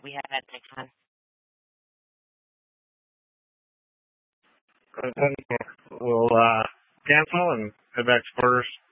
We had that fun. We'll cancel and head back to quarters.